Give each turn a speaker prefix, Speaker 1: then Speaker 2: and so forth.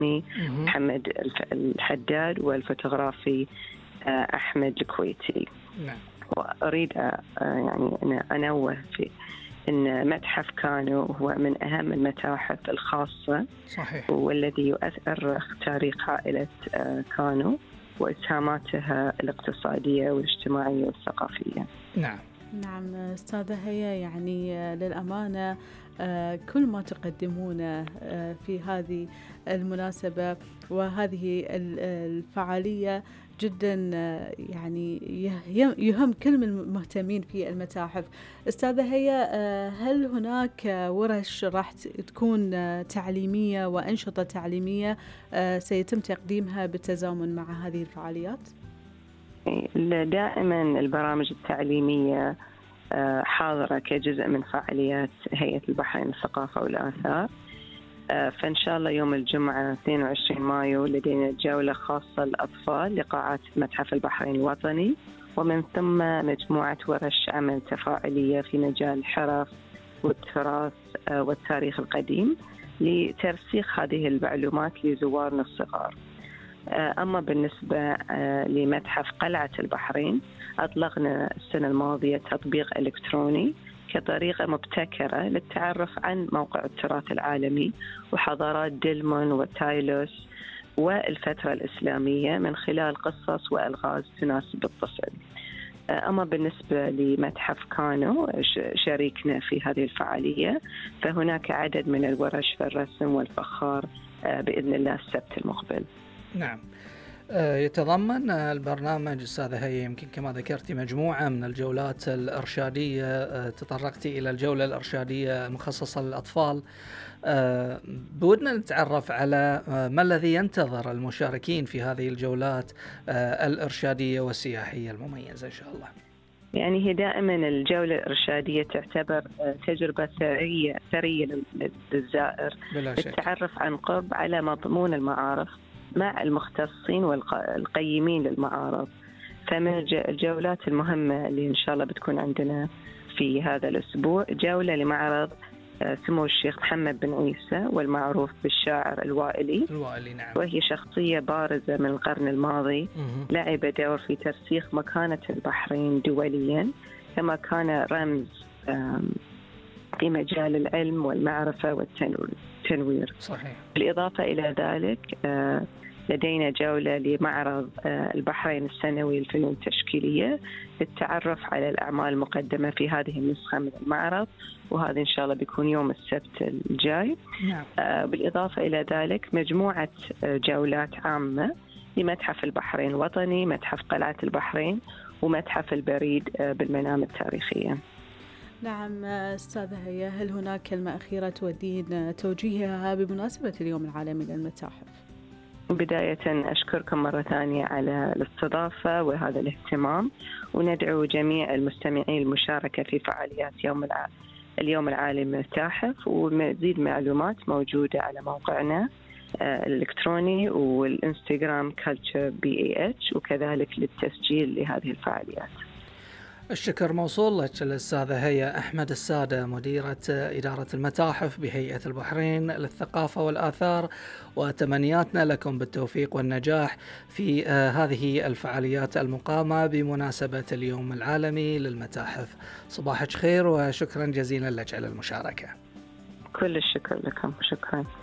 Speaker 1: الرسمي محمد الحداد والفوتوغرافي أحمد الكويتي.
Speaker 2: نعم.
Speaker 1: وأريد يعني أن أنوه في أن متحف كانو هو من أهم المتاحف الخاصة،
Speaker 2: صحيح،
Speaker 1: والذي يؤثر تاريخ عائلة كانو وإسهاماتها الاقتصادية والاجتماعية والثقافية.
Speaker 3: نعم أستاذة هي، يعني للأمانة كل ما تقدمونه في هذه المناسبة وهذه الفعالية جدا يعني يهم كل المهتمين في المتاحف. أستاذة هي، هل هناك ورش راح تكون تعليمية وأنشطة تعليمية سيتم تقديمها بالتزامن مع هذه الفعاليات؟
Speaker 1: دائما البرامج التعليمية حاضرة كجزء من فعاليات هيئة البحرين للثقافة والآثار. فإن شاء الله يوم الجمعة 22 مايو لدينا جولة خاصة للأطفال لقاعات متحف البحرين الوطني، ومن ثم مجموعة ورش عمل تفاعلية في مجال الحرف والتراث والتاريخ القديم لترسيخ هذه المعلومات لزوارنا الصغار. أما بالنسبة لمتحف قلعة البحرين، أطلقنا السنة الماضية تطبيق إلكتروني كطريقة مبتكرة للتعرف عن موقع التراث العالمي وحضارات دلمون وتايلوس والفترة الإسلامية من خلال قصص وألغاز تناسب الطفل. أما بالنسبة لمتحف كانو شاركنا في هذه الفعالية، فهناك عدد من الورش في الرسم والفخار بإذن الله السبت المقبل.
Speaker 2: نعم. يتضمن البرنامج أستاذة هي يمكن كما ذكرتي مجموعة من الجولات الإرشادية، تطرقتي إلى الجولة الإرشادية المخصصة للأطفال. بودنا نتعرف على ما الذي ينتظر المشاركين في هذه الجولات الإرشادية والسياحية المميزة إن شاء الله.
Speaker 1: يعني هي دائما الجولة الإرشادية تعتبر تجربة ثرية للزائر للتعرف عن قرب على مضمون المعارف مع المختصين والقيمين للمعارض. فمن الجولات المهمة اللي إن شاء الله بتكون عندنا في هذا الأسبوع جولة لمعرض سمو الشيخ محمد بن عيسى والمعروف بالشاعر الوائلي.
Speaker 2: نعم.
Speaker 1: وهي شخصية بارزة من القرن الماضي لعب دور في ترسيخ مكانة البحرين دوليا، كما كان رمز في مجال العلم والمعرفة والتنوير.
Speaker 2: صحيح.
Speaker 1: بالإضافة إلى ذلك لدينا جولة لمعرض البحرين السنوي للفنون التشكيلية للتعرف على الأعمال المقدمة في هذه النسخة من المعرض، وهذا إن شاء الله بيكون يوم السبت الجاي.
Speaker 2: نعم.
Speaker 1: بالإضافة إلى ذلك مجموعة جولات عامة لمتحف البحرين الوطني، متحف قلعة البحرين، ومتحف البريد بالمنام التاريخية.
Speaker 3: نعم أستاذة هي، هل هناك كلمة أخيرة تودين توجيهها بمناسبة اليوم العالمي للمتاحف؟
Speaker 1: بداية أشكركم مرة ثانية على الاستضافة وهذا الاهتمام، وندعو جميع المستمعين المشاركة في فعاليات اليوم العالمي للمتاحف، ومزيد معلومات موجودة على موقعنا الإلكتروني والإنستغرام culture BAH، وكذلك للتسجيل لهذه الفعاليات.
Speaker 2: الشكر موصول لك الأستاذة هي أحمد السادة، مديرة إدارة المتاحف بهيئة البحرين للثقافة والآثار، وتمنياتنا لكم بالتوفيق والنجاح في هذه الفعاليات المقامة بمناسبة اليوم العالمي للمتاحف. صباحك خير وشكرا جزيلا لك على المشاركة.
Speaker 1: كل الشكر لكم، شكرا.